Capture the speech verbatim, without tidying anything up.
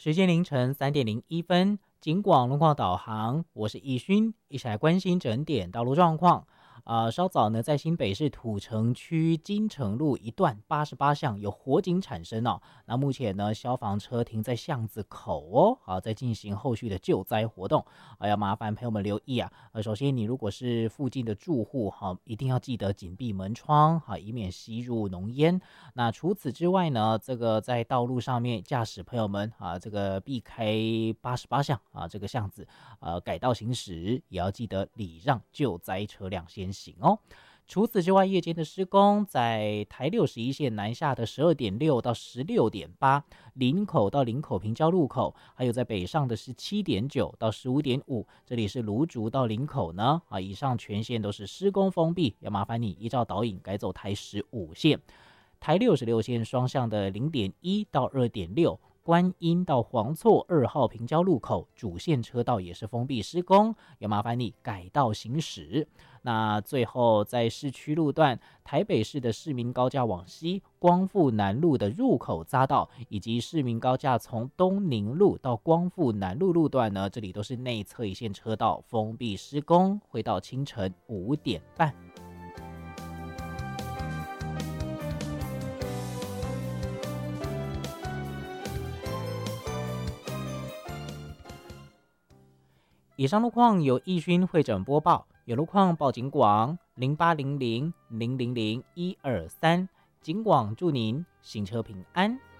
时间凌晨三点零一分，警广路况导航，我是易勋，一起来关心整点道路状况。呃，稍早呢，在新北市土城区金城路一段八十八巷有火警产生哦。那目前呢，消防车停在巷子口哦，好，在进行后续的救灾活动。啊，要麻烦朋友们留意啊。呃，首先你如果是附近的住户哈，一定要记得紧闭门窗，好，以免吸入浓烟。那除此之外呢，这个在道路上面驾驶朋友们啊，这个避开八十八巷啊这个巷子，呃，改道行驶也要记得礼让救灾车辆先行哦。除此之外，夜间的施工在台六十一线南下的十二点六到十六点八，林口到林口平交路口，还有在北上的十七点九到十五点五，这里是芦竹到林口呢啊，以上全线都是施工封闭，要麻烦你依照导引改走台十五线。台六十六线双向的零点一到二点六，观音到黄厝二号平交路口主线车道也是封闭施工，要麻烦你改道行驶。那最后在市区路段，台北市的市民高架往西，光复南路的入口匝道，以及市民高架从东宁路到光复南路路段呢，这里都是内侧一线车道封闭施工，会到清晨五点半。以上路况由易勋会诊播报，有路况报警广零八零零零零零一二三，警广祝您行车平安。